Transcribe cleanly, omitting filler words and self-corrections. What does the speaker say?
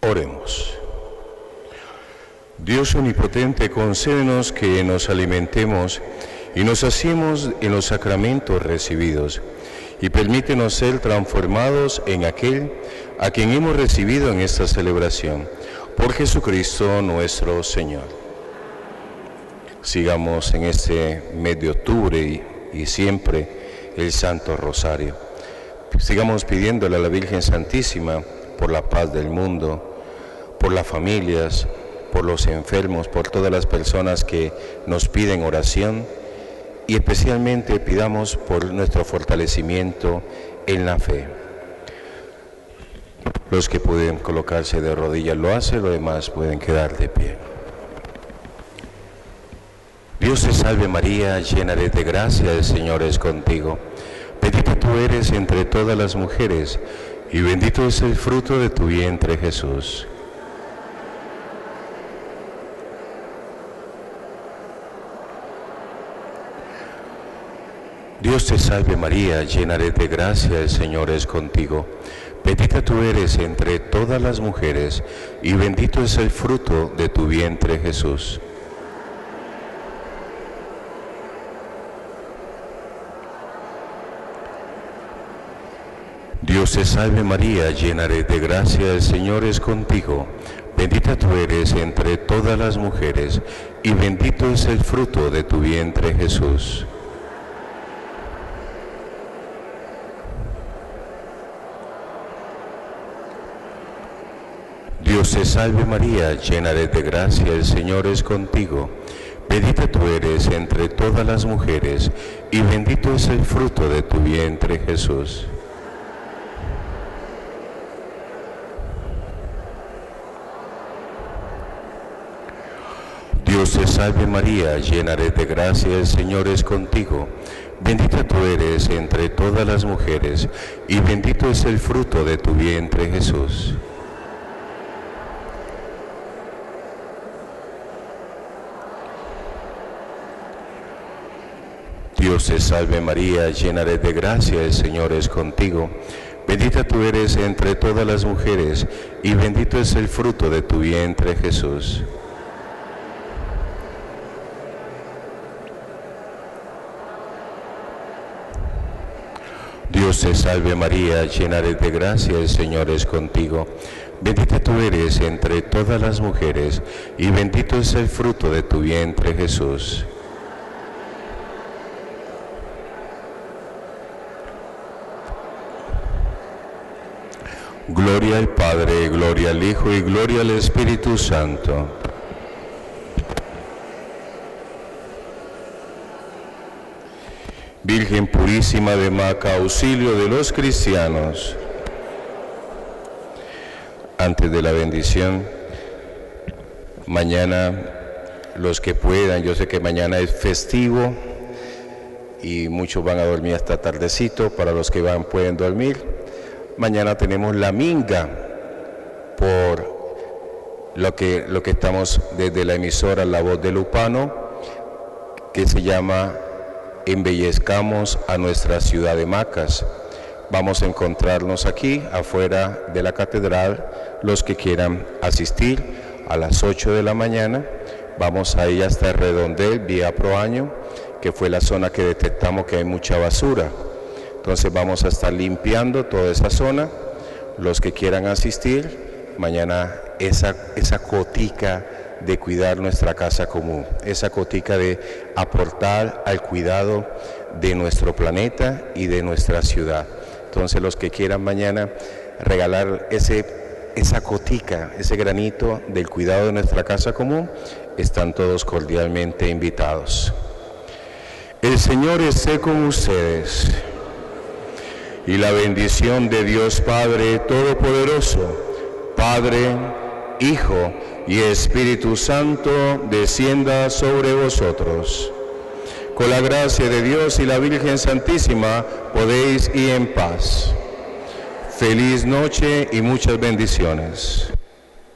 Oremos. Dios omnipotente, concédenos que nos alimentemos y nos saciemos en los sacramentos recibidos, y permítenos ser transformados en aquel a quien hemos recibido en esta celebración. Por Jesucristo nuestro Señor. Sigamos en este mes de octubre y siempre el Santo Rosario. Sigamos pidiéndole a la Virgen Santísima por la paz del mundo, por las familias, por los enfermos, por todas las personas que nos piden oración, y especialmente pidamos por nuestro fortalecimiento en la fe. Los que pueden colocarse de rodillas lo hacen, los demás pueden quedar de pie. Dios te salve María, llena eres de gracia, el Señor es contigo. Bendita tú eres entre todas las mujeres, y bendito es el fruto de tu vientre, Jesús. Dios te salve María, llena eres de gracia, el Señor es contigo. Bendita tú eres entre todas las mujeres, y bendito es el fruto de tu vientre, Jesús. Dios te salve María, llena eres de gracia, el Señor es contigo. Bendita tú eres entre todas las mujeres, y bendito es el fruto de tu vientre, Jesús. Dios te salve María, llena eres de gracia, el Señor es contigo. Bendita tú eres entre todas las mujeres, y bendito es el fruto de tu vientre, Jesús. Dios te salve María, llena eres de gracia, el Señor es contigo. Bendita tú eres entre todas las mujeres, y bendito es el fruto de tu vientre, Jesús. Dios te salve María, llena eres de gracia, el Señor es contigo. Bendita tú eres entre todas las mujeres, y bendito es el fruto de tu vientre, Jesús. Dios te salve María, llena eres de gracia, el Señor es contigo. Bendita tú eres entre todas las mujeres, y bendito es el fruto de tu vientre, Jesús. Gloria al Padre, gloria al Hijo y gloria al Espíritu Santo. Virgen purísima de Maca, auxilio de los cristianos. Antes de la bendición, mañana, los que puedan, yo sé que mañana es festivo y muchos van a dormir hasta tardecito, para los que van pueden dormir. Mañana tenemos la minga, por lo que estamos desde la emisora La Voz de Lupano, que se llama Embellezcamos a nuestra ciudad de Macas. Vamos a encontrarnos aquí, afuera de la catedral, los que quieran asistir a las 8 de la mañana. Vamos a ir hasta Redondel, vía Proaño, que fue la zona que detectamos que hay mucha basura. Entonces vamos a estar limpiando toda esa zona. Los que quieran asistir, mañana esa cotica de cuidar nuestra casa común, esa cotica de aportar al cuidado de nuestro planeta y de nuestra ciudad. Entonces los que quieran mañana regalar esa cotica, ese granito del cuidado de nuestra casa común, están todos cordialmente invitados. El Señor esté con ustedes. Y la bendición de Dios Padre Todopoderoso, Padre, Hijo y Espíritu Santo, descienda sobre vosotros. Con la gracia de Dios y la Virgen Santísima, podéis ir en paz. Feliz noche y muchas bendiciones.